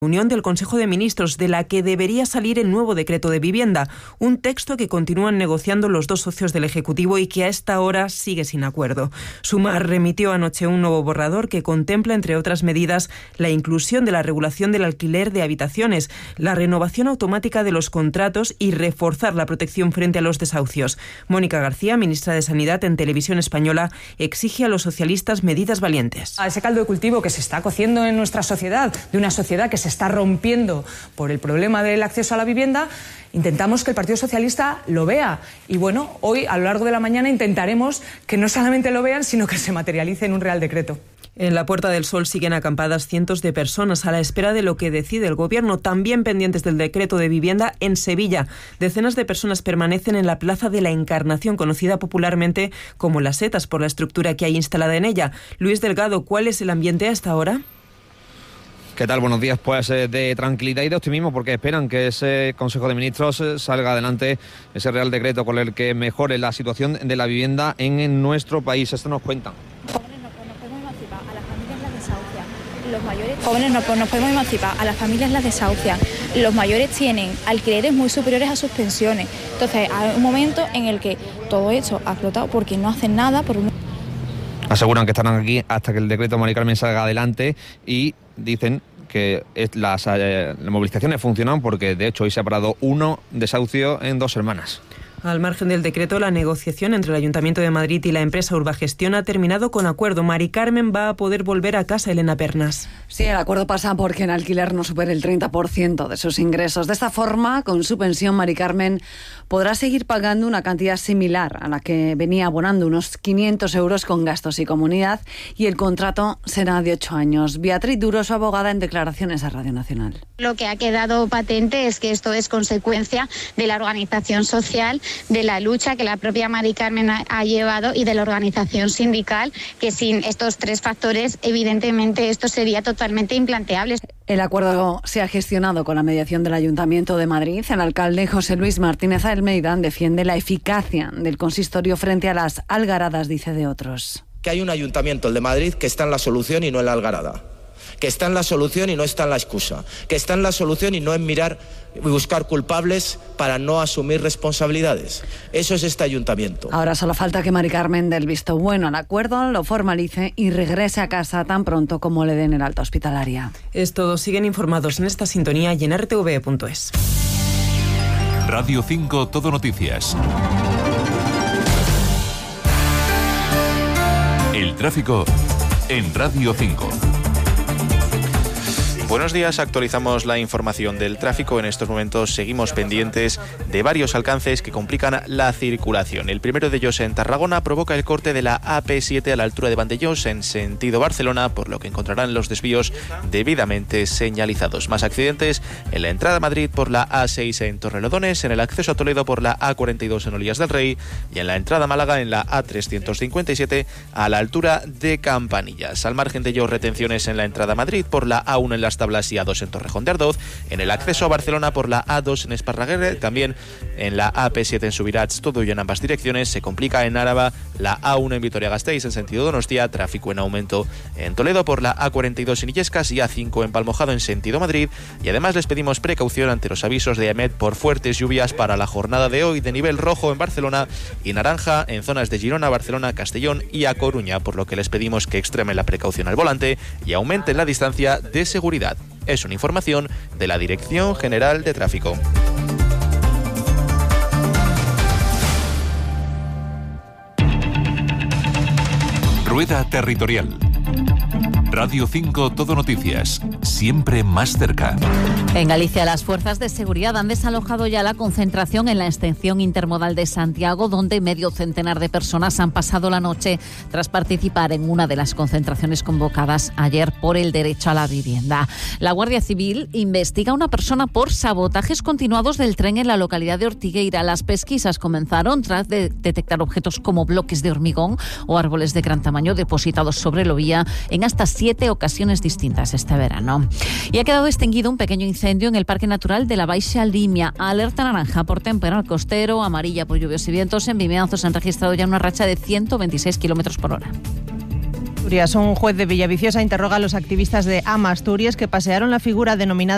Reunión del Consejo de Ministros, de la que debería salir el nuevo decreto de vivienda, un texto que continúan negociando los dos socios del Ejecutivo y que a esta hora sigue sin acuerdo. Sumar remitió anoche un nuevo borrador que contempla, entre otras medidas, la inclusión de la regulación del alquiler de habitaciones, la renovación automática de los contratos y reforzar la protección frente a los desahucios. Mónica García, ministra de Sanidad en Televisión Española, exige a los socialistas medidas valientes. A ese caldo de cultivo que se está cociendo en nuestra sociedad, de una sociedad que se está rompiendo por el problema del acceso a la vivienda, intentamos que el Partido Socialista lo vea. Y bueno, hoy a lo largo de la mañana intentaremos que no solamente lo vean, sino que se materialice en un Real Decreto. En la Puerta del Sol siguen acampadas cientos de personas a la espera de lo que decide el Gobierno, también pendientes del decreto de vivienda en Sevilla. Decenas de personas permanecen en la Plaza de la Encarnación, conocida popularmente como Las Setas, por la estructura que hay instalada en ella. Luis Delgado, ¿cuál es el ambiente a esta hora? ¿Qué tal? Buenos días. Pues de tranquilidad y de optimismo, porque esperan que ese Consejo de Ministros salga adelante, ese Real Decreto con el que mejore la situación de la vivienda en nuestro país. Esto nos cuentan. Jóvenes nos podemos emancipar, a las familias las desahucian. Los mayores tienen alquileres muy superiores a sus pensiones. Entonces hay un momento en el que todo esto ha explotado porque no hacen nada por un... Aseguran que estarán aquí hasta que el decreto Mari Carmen salga adelante y dicen que las movilizaciones funcionan porque de hecho hoy se ha parado uno desahucio en 2 semanas. Al margen del decreto, la negociación entre el Ayuntamiento de Madrid y la empresa Urbagestión ha terminado con acuerdo. Mari Carmen va a poder volver a casa. Elena Pernas. Sí, el acuerdo pasa porque en alquiler no supere el 30% de sus ingresos. De esta forma, con su pensión, Mari Carmen podrá seguir pagando una cantidad similar a la que venía abonando, unos 500 euros con gastos y comunidad, y el contrato será de 8 años. Beatriz Duro, su abogada, en declaraciones a Radio Nacional. Lo que ha quedado patente es que esto es consecuencia de la organización social, de la lucha que la propia Mari Carmen ha llevado y de la organización sindical, que sin estos 3 factores, evidentemente, esto sería totalmente implanteable. El acuerdo se ha gestionado con la mediación del Ayuntamiento de Madrid. El alcalde José Luis Martínez Almeida defiende la eficacia del consistorio frente a las algaradas, dice, de otros. Que hay un ayuntamiento, el de Madrid, que está en la solución y no en la algarada. Que está en la solución y no está en la excusa, que está en la solución y no en mirar y buscar culpables para no asumir responsabilidades. Eso es este ayuntamiento. Ahora solo falta que Mari Carmen dé el visto bueno al acuerdo, lo formalice y regrese a casa tan pronto como le den el alta hospitalaria. Es todo. Siguen informados en esta sintonía y en rtv.es. Radio 5 Todo Noticias. El tráfico en Radio 5. Buenos días, actualizamos la información del tráfico. En estos momentos seguimos pendientes de varios alcances que complican la circulación. El primero de ellos en Tarragona provoca el corte de la AP7 a la altura de Vandellós en sentido Barcelona, por lo que encontrarán los desvíos debidamente señalizados. Más accidentes en la entrada a Madrid por la A6 en Torrelodones, en el acceso a Toledo por la A42 en Olías del Rey y en la entrada a Málaga en la A357 a la altura de Campanillas. Al margen de ello, retenciones en la entrada a Madrid por la A1 en las Tablas y A2 en Torrejón de Ardoz, en el acceso a Barcelona por la A2 en Esparraguerre, también en la AP7 en Subirats, todo ello en ambas direcciones. Se complica en Áraba la A1 en Vitoria-Gasteiz en sentido Donostia, tráfico en aumento en Toledo por la A42 en Illescas y A5 en Palmojado en sentido Madrid, y además les pedimos precaución ante los avisos de AEMET por fuertes lluvias para la jornada de hoy, de nivel rojo en Barcelona y naranja en zonas de Girona, Barcelona, Castellón y A Coruña, por lo que les pedimos que extremen la precaución al volante y aumenten la distancia de seguridad. Es una información de la Dirección General de Tráfico. Rueda Territorial. Radio 5 Todo Noticias, siempre más cerca. En Galicia, las fuerzas de seguridad han desalojado ya la concentración en la extensión intermodal de Santiago, donde medio centenar de personas han pasado la noche tras participar en una de las concentraciones convocadas ayer por el derecho a la vivienda. La Guardia Civil investiga a una persona por sabotajes continuados del tren en la localidad de Ortigueira. Las pesquisas comenzaron tras detectar objetos como bloques de hormigón o árboles de gran tamaño depositados sobre la vía en hasta 7 ocasiones distintas este verano. Y ha quedado extinguido un pequeño incendio en el Parque Natural de la Baixa Limia. Alerta naranja por temporal costero, amarilla por lluvias y vientos. En Vimianzo se han registrado ya una racha de 126 kilómetros por hora. Un juez de Villaviciosa interroga a los activistas de AMA Asturias que pasearon la figura denominada